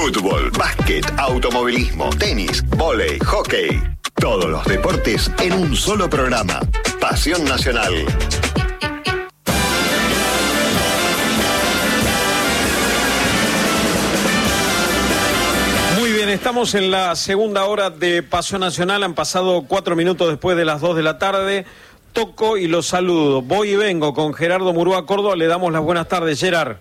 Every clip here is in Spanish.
Fútbol, básquet, automovilismo, tenis, vóley, hockey. Todos los deportes en un solo programa. Pasión Nacional. Muy bien, estamos en la segunda hora de Pasión Nacional. Han pasado 4 minutos después de las 2 de la tarde. Toco y los saludo. Voy y vengo con Gerardo Murúa Córdoba. Le damos las buenas tardes, Gerard.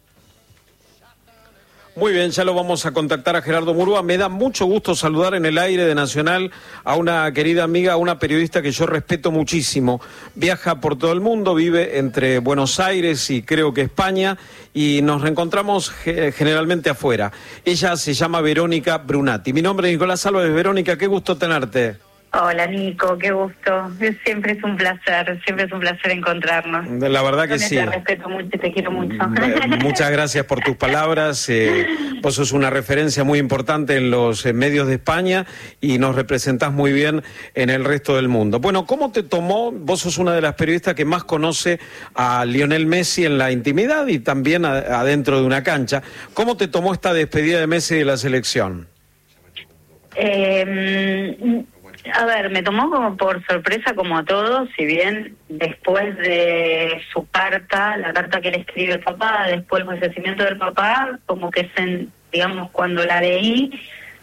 Muy bien, ya lo vamos a contactar a Gerardo Murúa. Me da mucho gusto saludar en el aire de Nacional a una querida amiga, a una periodista que yo respeto muchísimo. Viaja por todo el mundo, vive entre Buenos Aires y creo que España, y nos reencontramos generalmente afuera. Ella se llama Verónica Brunati. Mi nombre es Nicolás Álvarez. Verónica, qué gusto tenerte. Hola Nico, qué gusto. Siempre es un placer encontrarnos. La verdad que sí. Te respeto mucho, te quiero mucho. Muchas gracias por tus palabras. Vos sos una referencia muy importante en los medios de España y nos representás muy bien en el resto del mundo. Bueno, ¿cómo te tomó? Vos sos una de las periodistas que más conoce a Lionel Messi en la intimidad y también adentro de una cancha. ¿Cómo te tomó esta despedida de Messi de la selección? A ver, me tomó como por sorpresa como a todos, si bien después de su carta, la carta que le escribe el papá, después del fallecimiento del papá, como que digamos, cuando la leí,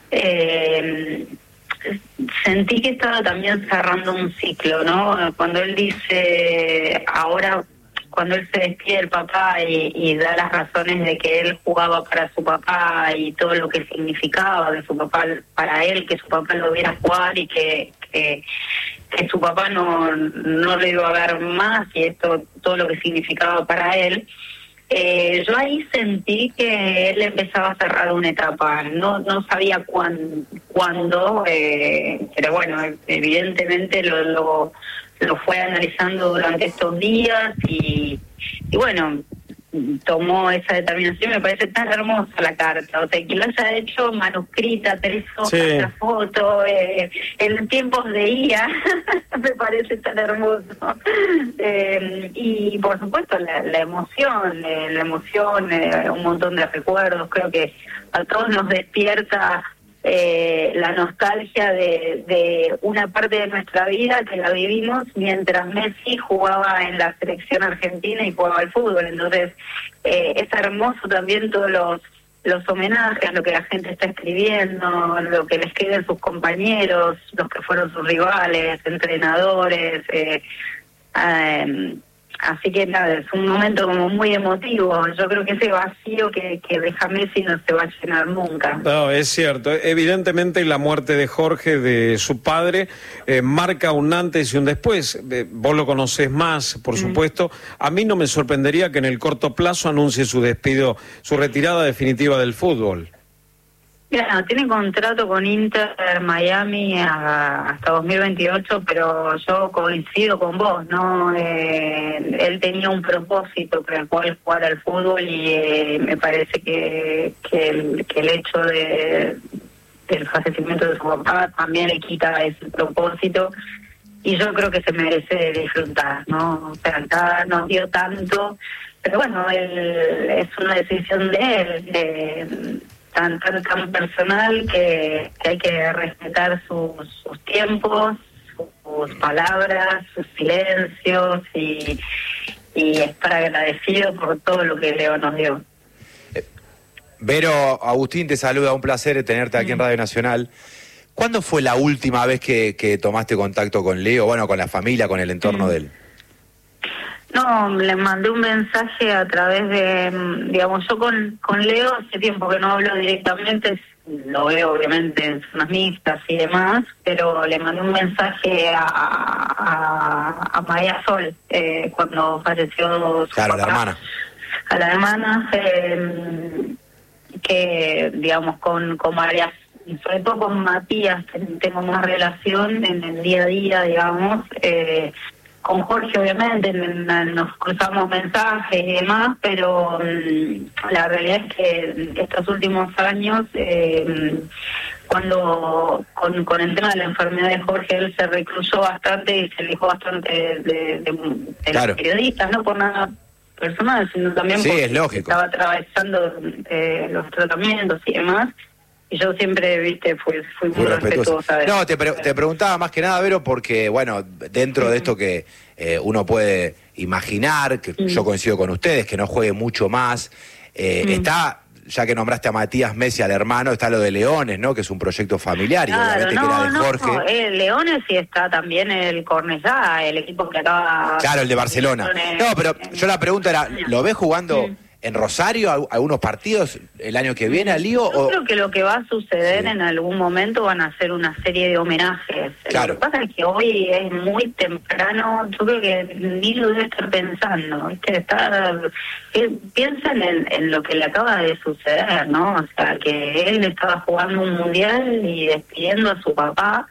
sentí que estaba también cerrando un ciclo, ¿no? Cuando él dice, ahora, cuando él se despide del papá y da las razones de que él jugaba para su papá y todo lo que significaba de su papá para él, que su papá lo viera jugar y que su papá no lo iba a ver más, y esto todo lo que significaba para él, yo ahí sentí que él empezaba a cerrar una etapa. No sabía cuándo, pero bueno, evidentemente lo fue analizando durante estos días y bueno, tomó esa determinación. Me parece tan hermosa la carta, o sea, que lo haya hecho manuscrita, 3 hojas, sí, la foto, en tiempos de IA, me parece tan hermoso. Y por supuesto la emoción, un montón de recuerdos. Creo que a todos nos despierta la nostalgia de una parte de nuestra vida que la vivimos mientras Messi jugaba en la selección argentina y jugaba al fútbol. Entonces es hermoso también todos los homenajes, lo que la gente está escribiendo, lo que le escriben sus compañeros, los que fueron sus rivales, entrenadores. Así que nada, es un momento como muy emotivo. Yo creo que ese vacío que deja Messi no se va a llenar nunca. No, es cierto. Evidentemente la muerte de Jorge, de su padre, marca un antes y un después. Vos lo conocés más, por supuesto. A mí no me sorprendería que en el corto plazo anuncie su despido, su retirada definitiva del fútbol. Mira, tiene contrato con Inter Miami hasta 2028, pero yo coincido con vos, ¿no? Él tenía un propósito para el cual jugar al fútbol y me parece que el hecho del fallecimiento de su papá también le quita ese propósito, y yo creo que se merece disfrutar, ¿no? O sea, acá nos dio tanto, pero bueno, es una decisión de él, tan personal que hay que respetar sus tiempos, sus palabras, sus silencios y estar agradecido por todo lo que Leo nos dio. Vero, Agustín te saluda, un placer tenerte aquí en Radio Nacional. ¿Cuándo fue la última vez que tomaste contacto con Leo, bueno, con la familia, con el entorno de él? No, le mandé un mensaje a través de, digamos, yo con Leo hace tiempo que no hablo directamente, lo veo obviamente en zonas mixtas y demás, pero le mandé un mensaje a María Sol cuando falleció su papá, la hermana. A la hermana, que digamos con María, y sobre todo con Matías, tengo más relación en el día a día, digamos. Con Jorge obviamente nos cruzamos mensajes y demás, pero la realidad es que estos últimos años, cuando con el tema de la enfermedad de Jorge, él se recluyó bastante y se alejó bastante de claro, los periodistas, no por nada personal, sino también Sí, porque es lógico. estaba atravesando los tratamientos y demás. Y yo siempre, viste, fui muy respetuosa de No, te preguntaba más que nada, Vero, porque, bueno, dentro de esto que uno puede imaginar, que yo coincido con ustedes, que no juegue mucho más, está, ya que nombraste a Matías Messi, al hermano, está lo de Leones, ¿no? Que es un proyecto familiar, y obviamente que era de Jorge. Leones sí está también el Cornellá, el equipo que acaba... Claro, el de Barcelona. No, pero yo la pregunta era, ¿lo ves jugando en Rosario algunos partidos el año que viene al Lío? Yo creo que lo que va a suceder en algún momento van a ser una serie de homenajes. Claro. Lo que pasa es que hoy es muy temprano, yo creo que ni lo debe estar pensando, ¿viste? Piensan en lo que le acaba de suceder, ¿no? O sea, que él estaba jugando un mundial y despidiendo a su papá,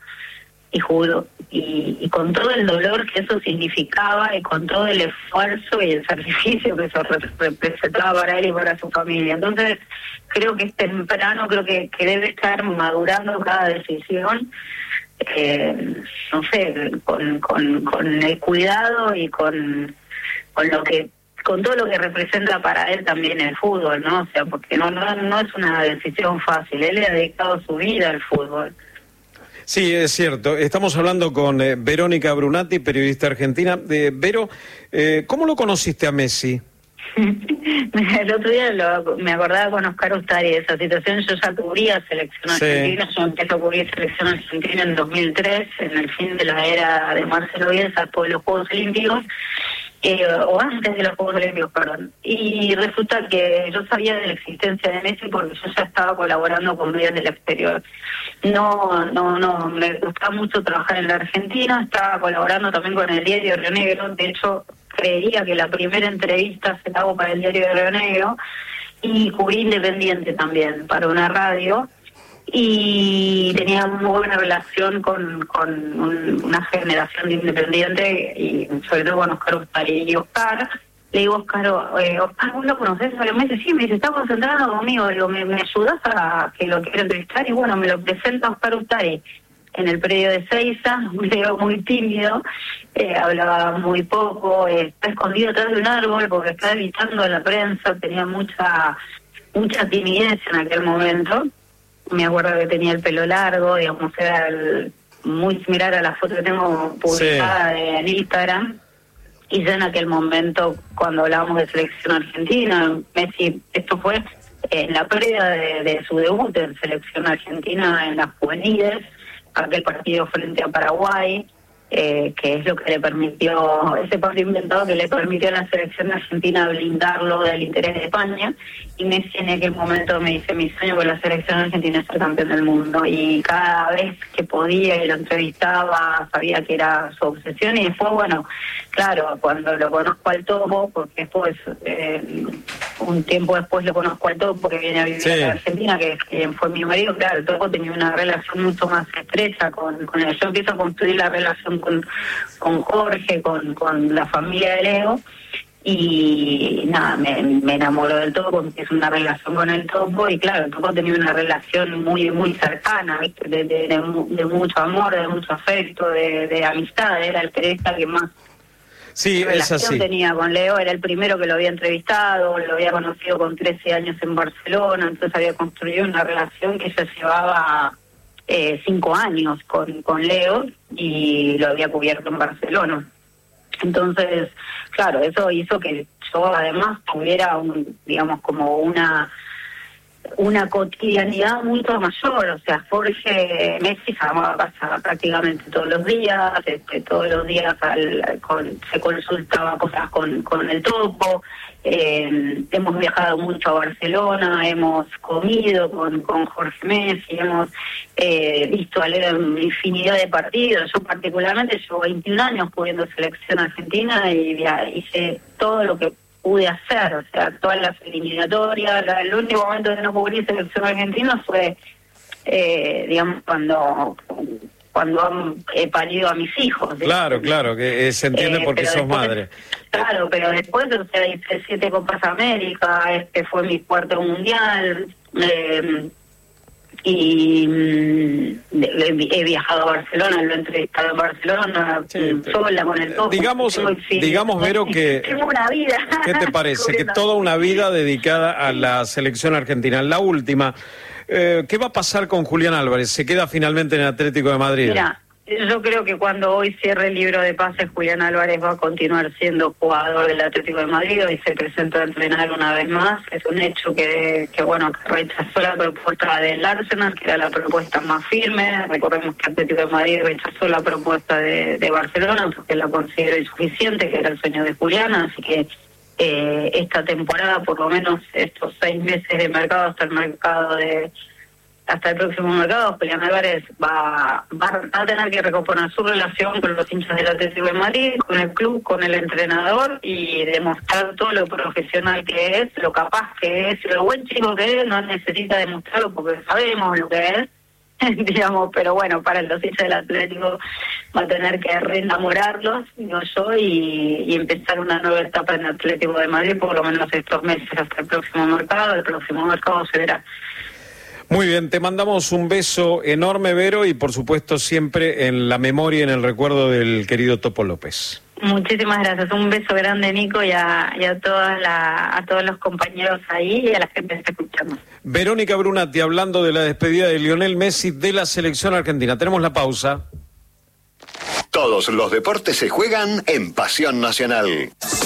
y con todo el dolor que eso significaba y con todo el esfuerzo y el sacrificio que eso representaba para él y para su familia. Entonces creo que es temprano, creo que debe estar madurando cada decisión, no sé, con el cuidado y con todo lo que representa para él también el fútbol, ¿no? O sea, porque no es una decisión fácil, él le ha dedicado su vida al fútbol. Sí, es cierto. Estamos hablando con Verónica Brunati, periodista argentina. Vero, ¿cómo lo conociste a Messi? El otro día me acordaba con Oscar Ustari de esa situación. Yo ya cubría selección argentina. Yo empecé a cubrir selección argentina en 2003, en el fin de la era de Marcelo Bielsa, después de los Juegos Olímpicos. O antes de los Juegos Olímpicos, perdón. Y resulta que yo sabía de la existencia de Messi porque yo ya estaba colaborando con medios del exterior. No, me gustaba mucho trabajar en la Argentina, estaba colaborando también con el diario Río Negro. De hecho, creería que la primera entrevista se la hago para el diario de Río Negro, y cubrí Independiente también para una radio. Y tenía muy buena relación con una generación de Independiente, y sobre todo con Oscar Ustari. Y Oscar, le digo, Oscar, ¿vos lo conocés? Me dice, sí, me dice, está concentrado conmigo, digo, ¿me ayudás a que lo quiera entrevistar? Y bueno, me lo presenta Oscar Ustari en el predio de Seiza, un medio muy tímido, hablaba muy poco, está escondido atrás de un árbol porque está evitando a la prensa, tenía mucha timidez en aquel momento. Me acuerdo que tenía el pelo largo, digamos, era muy similar a la foto que tengo publicada en Instagram. Y ya en aquel momento, cuando hablábamos de selección argentina, Messi, esto fue en la previa de su debut en selección argentina en las juveniles, aquel partido frente a Paraguay, que es lo que le permitió, ese partido inventado que le permitió a la selección argentina blindarlo del interés de España. Y Messi en aquel momento me dice, mi sueño con la selección argentina es ser campeón del mundo, y cada vez que podía y lo entrevistaba sabía que era su obsesión. Y después, bueno, claro, cuando lo conozco al Topo, porque después un tiempo después lo conozco al Topo, que viene a vivir en Argentina, que fue mi marido. Claro, el Topo tenía una relación mucho más estrecha con él. Yo empiezo a construir la relación con Jorge, con la familia de Leo, y nada, me enamoró del Topo, empiezo una relación con el Topo. Y claro, el Topo tenía una relación muy muy cercana, ¿viste? De mucho amor, de mucho afecto, de amistad. Era el periodista que más relación tenía con Leo, era el primero que lo había entrevistado, lo había conocido con 13 años en Barcelona, entonces había construido una relación que ya llevaba 5 años con Leo, y lo había cubierto en Barcelona. Entonces, claro, eso hizo que yo además tuviera digamos, como una cotidianidad mucho mayor. O sea, Jorge Messi pasaba prácticamente todos los días, se consultaba cosas con el Topo. Hemos viajado mucho a Barcelona, hemos comido con Jorge Messi, hemos visto a leer infinidad de partidos. Yo particularmente llevo 21 años cubriendo selección argentina y hice todo lo que pude hacer, o sea, todas las eliminatorias. El único momento que no cubrí selección argentina fue, digamos, cuando he parido a mis hijos. Claro, que se entiende porque sos madre. Claro, pero después, o sea, hice 7 Copas América, fue mi 4º mundial, y he viajado a Barcelona, lo he entrevistado en Barcelona, sola con el topo. Digamos, Vero, que tengo una vida. ¿Qué te parece? Que toda una vida dedicada a la selección argentina. La última, ¿qué va a pasar con Julián Álvarez? ¿Se queda finalmente en el Atlético de Madrid? Mira, yo creo que cuando hoy cierre el libro de pases, Julián Álvarez va a continuar siendo jugador del Atlético de Madrid. Hoy se presentó a entrenar una vez más. Es un hecho que rechazó la propuesta del Arsenal, que era la propuesta más firme. Recordemos que Atlético de Madrid rechazó la propuesta de Barcelona porque la consideró insuficiente, que era el sueño de Julián. Así que esta temporada, por lo menos estos 6 meses de mercado hasta el próximo mercado, Julián Álvarez va a tener que recomponer su relación con los hinchas del Atlético de Madrid, con el club, con el entrenador, y demostrar todo lo profesional que es, lo capaz que es, lo buen chico que es. No necesita demostrarlo porque sabemos lo que es, digamos, pero bueno, para los hinchas del Atlético va a tener que reenamorarlos, digo yo, y empezar una nueva etapa en el Atlético de Madrid, por lo menos estos meses hasta el próximo mercado. El próximo mercado se verá. Muy bien, te mandamos un beso enorme, Vero, y por supuesto siempre en la memoria y en el recuerdo del querido Topo López. Muchísimas gracias, un beso grande, Nico, y a todos los compañeros ahí y a la gente que está escuchando. Verónica Brunati, hablando de la despedida de Lionel Messi de la selección argentina. Tenemos la pausa. Todos los deportes se juegan en Pasión Nacional.